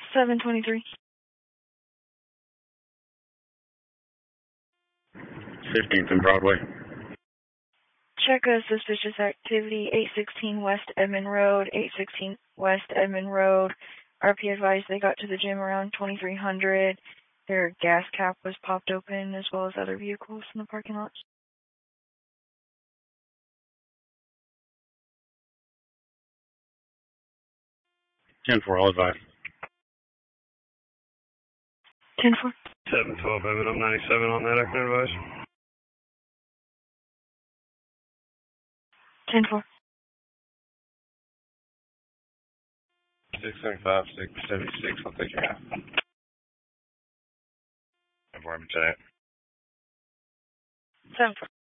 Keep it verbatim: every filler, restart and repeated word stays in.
seven twenty-three. fifteenth and Broadway. Check a suspicious activity, eight sixteen West Edmond Road, eight sixteen West Edmond Road. R P advised they got to the gym around twenty-three hundred. Their gas cap was popped open as well as other vehicles in the parking lot. ten four, all advised. ten four. seven twelve, Evan up ninety-seven on that, I can advise. ten four. six seventy-five, six seventy-six, I'll take your half. Environment to that. seven four.